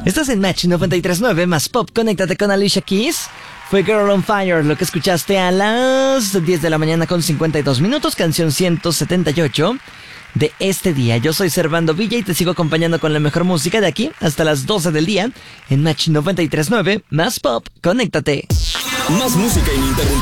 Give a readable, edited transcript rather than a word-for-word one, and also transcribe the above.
Estás en Match 93.9 más Pop. Conéctate con Alicia Keys. Fue Girl on Fire lo que escuchaste a las 10 de la mañana con 52 minutos. Canción 178 de este día. Yo soy Servando Villa y te sigo acompañando con la mejor música de aquí hasta las 12 del día en Match 93.9 más Pop. Conéctate. Más música ininterrumpida.